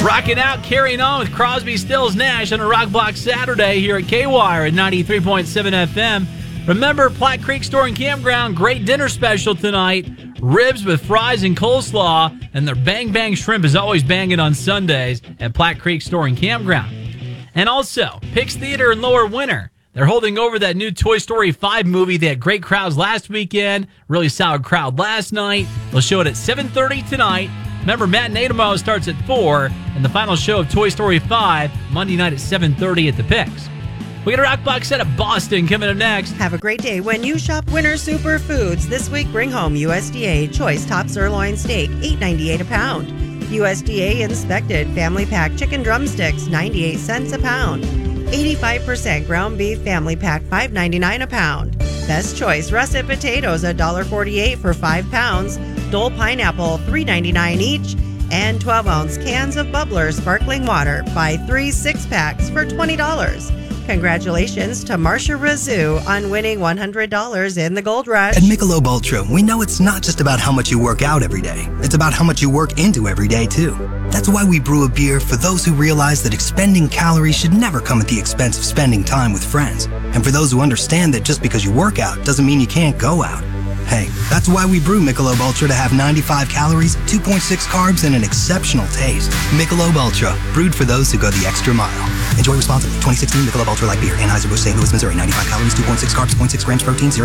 Rocking out, carrying on with Crosby, Stills, Nash on a Rock Block Saturday here at K-Wire at 93.7 FM. Remember, Platte Creek Store and Campground, great dinner special tonight. Ribs with fries and coleslaw, and their Bang Bang Shrimp is always banging on Sundays at Platte Creek Store and Campground. And also, Pix Theater in Lower Winter. They're holding over that new Toy Story 5 movie. They had great crowds last weekend, really solid crowd last night. They'll show it at 7:30 tonight. Remember, matinee tomorrow starts at 4, and the final show of Toy Story 5, Monday night at 7:30 at the Pix. We got a Rock Block set of Boston coming up next. Have a great day when you shop Winter Superfoods. This week, bring home USDA Choice Top Sirloin Steak, $8.98 a pound. USDA Inspected Family Pack Chicken Drumsticks, 98 cents a pound. 85% Ground Beef Family Pack, $5.99 a pound. Best Choice Russet Potatoes, $1.48 for 5 pounds. Dole Pineapple, $3.99 each. And 12-ounce cans of Bubbler Sparkling Water. Buy 3 6-packs for $20. Congratulations to Marcia Razoo on winning $100 in the Gold Rush. At Michelob Ultra, we know it's not just about how much you work out every day. It's about how much you work into every day, too. That's why we brew a beer for those who realize that expending calories should never come at the expense of spending time with friends. And for those who understand that just because you work out doesn't mean you can't go out. Hey, that's why we brew Michelob Ultra to have 95 calories, 2.6 carbs, and an exceptional taste. Michelob Ultra, brewed for those who go the extra mile. Enjoy responsibly. 2016 Michelob Ultra Light Beer, Anheuser-Busch, St. Louis, Missouri. 95 calories, 2.6 carbs, 0.6 grams protein, 0